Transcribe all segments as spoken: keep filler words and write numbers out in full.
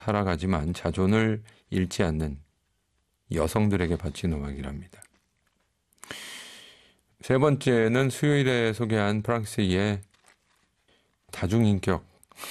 살아가지만 자존을 잃지 않는 여성들에게 바친 음악이랍니다. 세 번째는 수요일에 소개한 프랑스의 다중인격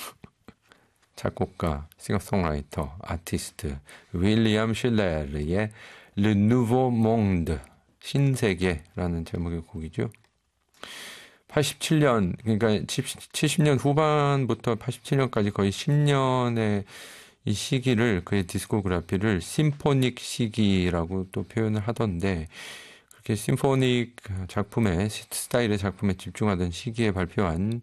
작곡가, 싱어송라이터, 아티스트 윌리엄 실레르의 Le Nouveau Monde, 신세계라는 제목의 곡이죠. 팔십칠 년, 그러니까 칠십 년 후반부터 팔십칠 년까지 거의 십 년의 이 시기를, 그의 디스코그래피를 심포닉 시기라고 또 표현을 하던데, 그렇게 심포닉 작품에, 스타일의 작품에 집중하던 시기에 발표한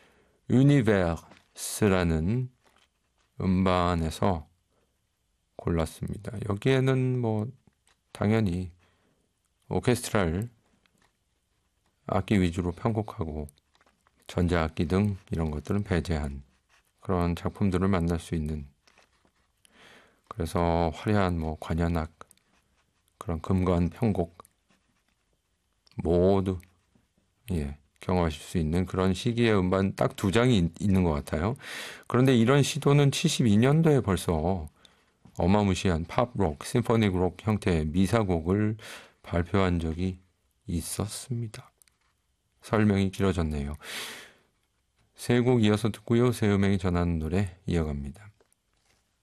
유니베르스라는 음반에서 골랐습니다. 여기에는 뭐 당연히 오케스트랄 악기 위주로 편곡하고 전자악기 등 이런 것들은 배제한 그런 작품들을 만날 수 있는, 그래서 화려한 뭐 관현악, 그런 금관 편곡 모두 예 경험하실 수 있는 그런 시기의 음반 딱 두 장이 있는 것 같아요. 그런데 이런 시도는 칠십이 년도에 벌써 어마무시한 팝록, 심포닉록 형태의 미사곡을 발표한 적이 있었습니다. 설명이 길어졌네요. 세 곡 이어서 듣고요. 새 음악이 전하는 노래 이어갑니다.